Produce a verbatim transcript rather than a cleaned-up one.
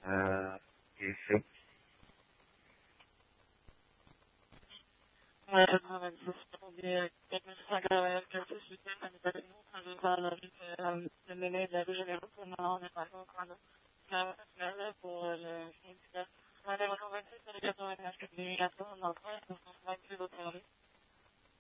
Euh, et c'est... Ouais, quatre-vingt-dix pour des quatre mille cinq cent quatre-vingt-quatorze systèmes, on n'est pas des noms, on n'est pas la rue de de Ménès, de la rue Généraux, non, on n'est pas encore là pour le syndicat. On est renouvellement sur les quatre-vingt-neuf, quatre mille quatre cents, on en prend, on se met plus d'autres rue.